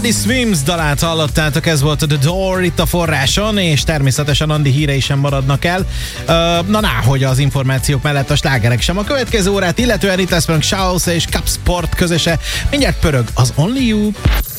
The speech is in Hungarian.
Body Swims dalát hallottátok, ez volt a The Door itt a Forráson, és természetesen Andi hírei sem maradnak el. Hogy az információk mellett a slágerek sem. A következő órát illetően itt lesz velünk Shaosa és Cup Sport közöse. Mindjárt pörög az Only You.